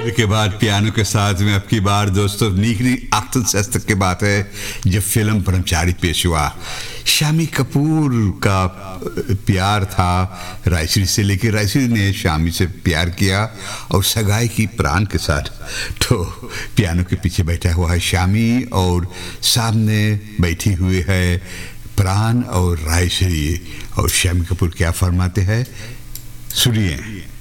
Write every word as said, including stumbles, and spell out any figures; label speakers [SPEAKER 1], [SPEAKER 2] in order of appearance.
[SPEAKER 1] के बाद पियानो के साथ में अब की बार दोस्तों नीकनी अक्सर शस्त्र की बात है जब फिल्म ब्रह्मचारी पेश हुआ। शामी कपूर का प्यार था रायश्री से, लेकिन रायश्री ने शामी से प्यार किया और सगाई की प्राण के साथ। तो पियानो के पीछे बैठा हुआ है शामी और सामने बैठी हुई है प्राण और रायश्री, और शामी कपूर क्या फरमाते हैं सुनिए।